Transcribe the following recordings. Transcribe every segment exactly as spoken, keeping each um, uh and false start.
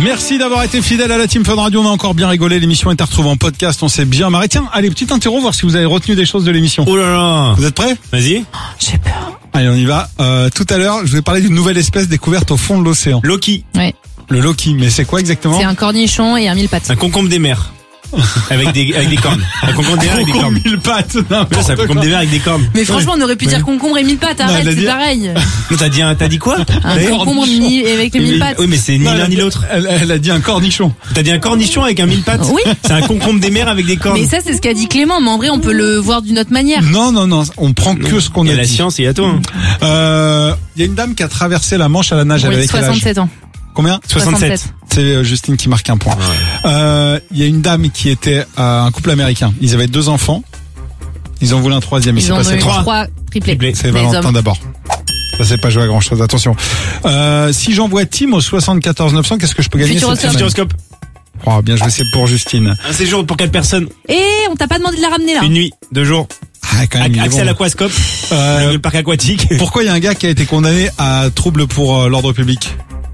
Merci d'avoir été fidèle à la Team Fun Radio. On a encore bien rigolé. L'émission est à retrouver en podcast. On s'est bien marré. Tiens, allez, petite interro, voir si vous avez retenu des choses de l'émission. Oh là là. Vous êtes prêts? Vas-y. Oh, j'ai peur. Allez, on y va. Euh, tout à l'heure, je vais parler d'une nouvelle espèce découverte au fond de l'océan. Loki. Ouais. Le Loki. Mais c'est quoi exactement? C'est un cornichon et un mille pattes. Un concombre des mers. avec des avec des cornes. Un concombre des mers avec des cornes. mille pattes. Ça, c'est un concombre des mers avec des cornes. Mais franchement, on aurait pu dire concombre et mille pattes. Non, Arrête, elle a c'est dit- pareil. Non, t'as dit un, t'as dit quoi? Un Ouais. concombre ni- avec les mille pattes. Oui, mais c'est ni Non, elle a l'un ni dit- l'autre. Elle, elle a dit un cornichon. T'as dit un cornichon avec un mille pattes? Oui. C'est un concombre des mers avec des cornes. Mais ça, c'est ce qu'a dit Clément. Mais en vrai, on peut le voir d'une autre manière. Non, non, non. On prend que ce qu'on Il y a a la dit. science et il y a toi. Hein. Euh, il y a une dame qui a traversé la Manche à la nage. Elle Oui, avait quel âge? soixante-sept ans. Combien? soixante-sept. C'est euh, Justine qui marque un point. Euh, il y a une dame qui était euh, un couple américain. Ils avaient deux enfants. Ils en voulaient un troisième. Il Ils s'est en passé ont eu trois. trois triplés. Triplés. C'est Les Valentin hommes. d'abord. Ça c'est pas joué à grand chose. Attention. Euh, si j'envoie Tim au soixante-quatorze neuf cents, qu'est-ce que je peux gagner cette Futuroscope. semaine? Futuroscope. Oh, bien joué, c'est pour Justine. Un séjour pour quatre personnes. Et on t'a pas demandé de la ramener là. Une nuit, deux jours. Ah, quand même, il est Accès bon. à l'aquascope. Euh, Le parc aquatique. Pourquoi il y a un gars qui a été condamné à trouble pour euh, l'ordre public?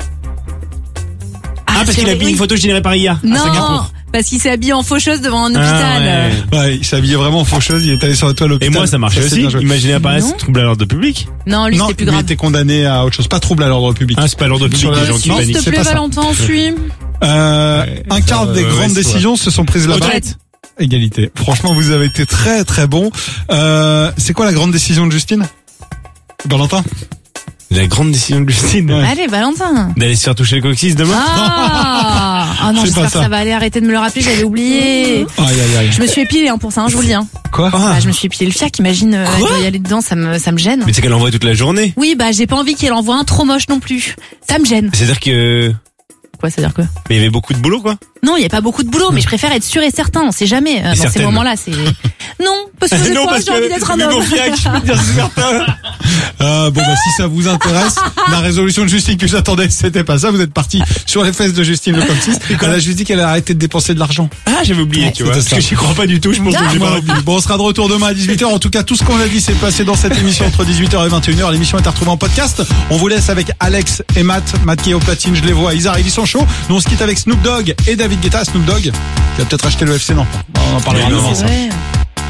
Ah, parce c'est qu'il a vrai, mis oui. une photo générée par I A. à Non, Singapour. parce qu'il s'est habillé en faucheuse devant un hôpital. Ah, ouais. Ouais, il s'habillait vraiment en faucheuse, il est allé sur la toile Et hôpital. moi, ça marchait c'est aussi. bien joué. Imaginez apparaître Non. trouble à l'ordre public. Non, lui, Non, c'était plus il grave. était condamné à autre chose, pas trouble à l'ordre public. Ah, c'est pas l'ordre public, Sur la- les gens qui Non, S'il paniquent. te c'est plaît, pas ça. Valentin, suis. Euh, Ouais, un quart ça, des ouais, grandes c'est décisions se sont prises là-bas. Retraite. Égalité. Franchement, vous avez été très très bon. Euh, c'est quoi la grande décision de Justine? Valentin? La grande décision de Justine. Ouais. Allez, Valentin. D'aller se faire toucher le coccyx demain. Ah, ah non, C'est j'espère pas que ça. ça va aller. Arrêtez de me le rappeler, j'avais oublié. Aïe aïe aïe. Je me suis épilé hein, pour ça, hein, je vous le dis. Hein. Quoi? Bah, je me suis épilé le fiac, imagine, euh, elle Quoi doit y aller dedans, ça me, ça me gêne. Mais c'est qu'elle envoie toute la journée. Oui, bah j'ai pas envie qu'elle envoie un trop moche non plus. Ça me gêne. C'est-à-dire que, Quoi, c'est-à-dire que mais il y avait beaucoup de boulot, quoi. non, il y a pas beaucoup de boulot, mais je préfère être sûr et certain. On sait jamais. Euh, dans ces certaine. moments-là, c'est non, parce que des fois, j'ai envie d'être un vu homme. mon fiac, je peux te dire c'est certain. Euh, bon bah si ça vous intéresse, la résolution de Justine que j'attendais, c'était pas ça. Vous êtes parti sur les fesses de Justine le comme six. Elle a juste dit qu'elle a arrêté de dépenser de l'argent. Ah, j'avais oublié, Ouais. tu vois. C'était Parce ça. que j'y crois pas du tout, je pense que j'ai pas oublié. Bon, on sera de retour demain à dix-huit heures. En tout cas, tout ce qu'on a dit s'est passé dans cette émission entre dix-huit heures et vingt et une heures. L'émission est à retrouver en podcast. On vous laisse avec Alex et Matt. Matt qui est au platine, je les vois. Ils arrivent, ils sont chauds. Nous, on se quitte avec Snoop Dogg et David Guetta. Snoop Dogg qui a peut-être acheté le F C, non? On en parlera Mais non. demain, C'est ça. vrai.